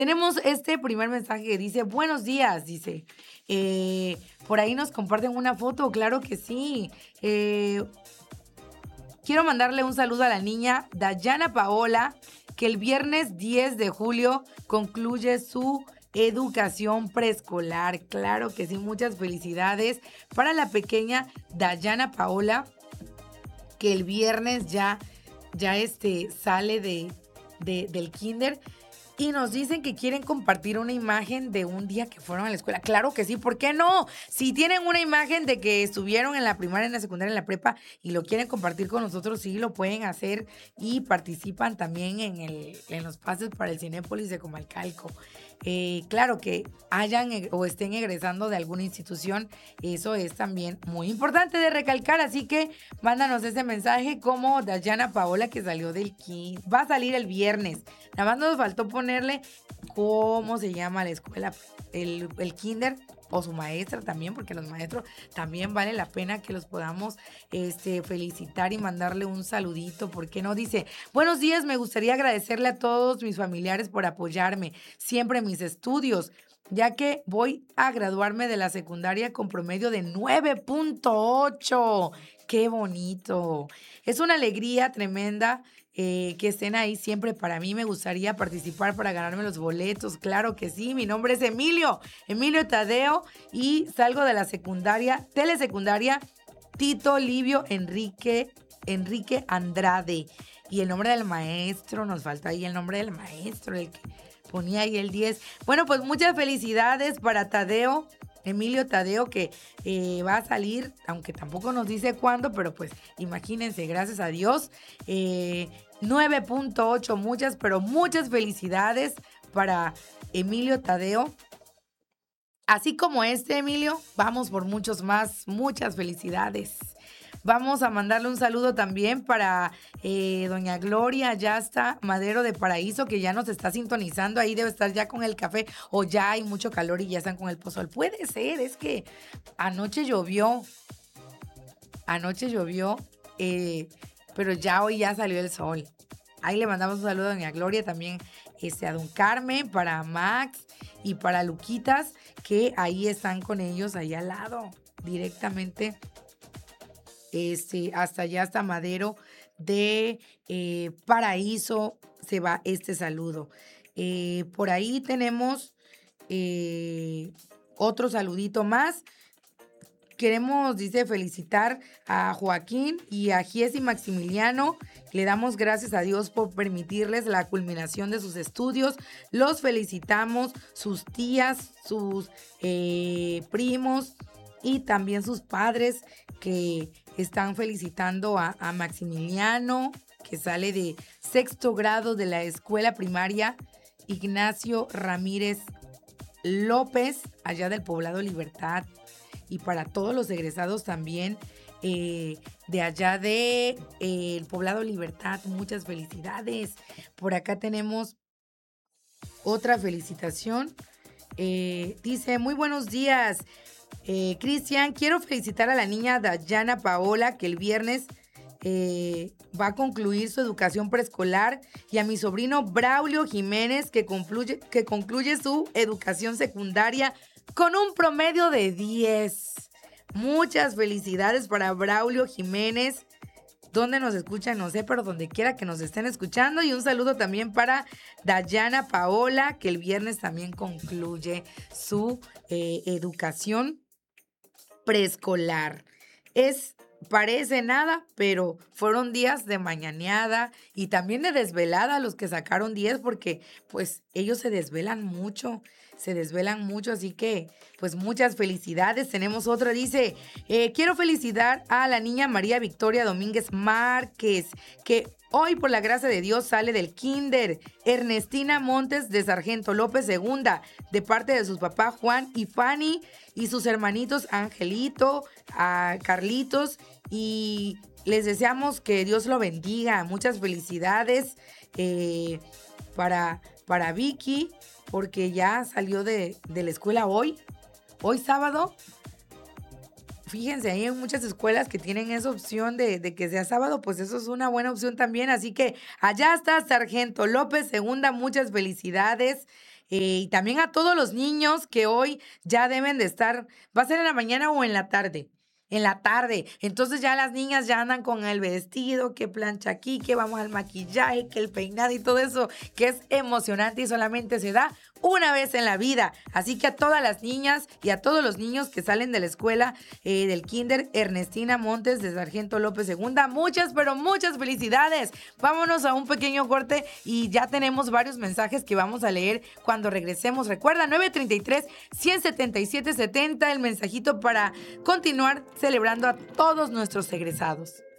Tenemos este primer mensaje que dice, buenos días, dice. Por ahí nos comparten una foto, claro que sí. Quiero mandarle un saludo a la niña Dayana Paola, que el viernes 10 de julio concluye su educación preescolar. Claro que sí, muchas felicidades para la pequeña Dayana Paola, que el viernes ya sale del kinder. Y nos dicen que quieren compartir una imagen de un día que fueron a la escuela. Claro que sí, ¿por qué no? Si tienen una imagen de que estuvieron en la primaria, en la secundaria, en la prepa y lo quieren compartir con nosotros, sí lo pueden hacer y participan también en los pases para el Cinépolis de Comalcalco. Claro que hayan o estén egresando de alguna institución, eso es también muy importante de recalcar, así que mándanos ese mensaje como Dayana Paola que salió va a salir el viernes. Nada más nos faltó ponerle cómo se llama la escuela, el kinder o su maestra también, porque los maestros también vale la pena que los podamos felicitar y mandarle un saludito, ¿por qué no? Dice, buenos días, me gustaría agradecerle a todos mis familiares por apoyarme siempre en mis estudios, ya que voy a graduarme de la secundaria con promedio de 9.8. ¡Qué bonito! Es una alegría tremenda que estén ahí siempre para mí. Me gustaría participar para ganarme los boletos. Claro que sí. Mi nombre es Emilio Tadeo, y salgo de la telesecundaria Tito Livio Enrique Andrade. Y el nombre del maestro, nos falta ahí el nombre del maestro, el que ponía ahí el 10. Bueno, pues muchas felicidades para Tadeo. Emilio Tadeo, que va a salir, aunque tampoco nos dice cuándo, pero pues imagínense, gracias a Dios. 9.8, pero muchas felicidades para Emilio Tadeo. Así como Emilio, vamos por muchos más, muchas felicidades. Vamos a mandarle un saludo también para doña Gloria, ya está Madero de Paraíso, que ya nos está sintonizando, ahí debe estar ya con el café, o ya hay mucho calor y ya están con el pozol. Puede ser, es que anoche llovió, pero ya hoy ya salió el sol. Ahí le mandamos un saludo a doña Gloria, también a don Carmen, para Max y para Luquitas, que ahí están con ellos, ahí al lado, directamente. Hasta allá, hasta Madero de Paraíso, se va este saludo. Por ahí tenemos otro saludito más. Queremos, dice, felicitar a Joaquín y a Giesi Maximiliano. Le damos gracias a Dios por permitirles la culminación de sus estudios. Los felicitamos, sus tías, sus primos y también sus padres que están felicitando a Maximiliano, que sale de sexto grado de la escuela primaria Ignacio Ramírez López, allá del Poblado Libertad. Y para todos los egresados también de allá de el Poblado Libertad, muchas felicidades. Por acá tenemos otra felicitación. Dice, muy buenos días, Cristian. Quiero felicitar a la niña Dayana Paola, que el viernes va a concluir su educación preescolar, y a mi sobrino Braulio Jiménez, que concluye su educación secundaria con un promedio de 10. Muchas felicidades para Braulio Jiménez. ¿Dónde nos escuchan? No sé, pero donde quiera que nos estén escuchando. Y un saludo también para Dayana Paola, que el viernes también concluye su educación preescolar. Parece nada, pero fueron días de mañaneada y también de desvelada los que sacaron 10, porque pues ellos se desvelan mucho, así que pues muchas felicidades. Tenemos otra, dice, quiero felicitar a la niña María Victoria Domínguez Márquez, que hoy por la gracia de Dios sale del kinder. Ernestina Montes de Sargento López segunda, de parte de sus papás Juan y Fanny y sus hermanitos Angelito, a Carlitos, y les deseamos que Dios lo bendiga. Muchas felicidades para Vicky, porque ya salió de la escuela hoy sábado. Fíjense, hay muchas escuelas que tienen esa opción de que sea sábado, pues eso es una buena opción también. Así que allá está Sargento López segunda, muchas felicidades. Y también a todos los niños que hoy ya deben de estar, ¿va a ser en la mañana o en la tarde? En la tarde. Entonces ya las niñas ya andan con el vestido, que plancha aquí, que vamos al maquillaje, que el peinado y todo eso, que es emocionante y solamente se da una vez en la vida. Así que a todas las niñas y a todos los niños que salen de la escuela del Kinder Ernestina Montes de Sargento López Segunda, muchas, pero muchas felicidades. Vámonos a un pequeño corte y ya tenemos varios mensajes que vamos a leer cuando regresemos. Recuerda, 933-177-70, el mensajito para continuar celebrando a todos nuestros egresados.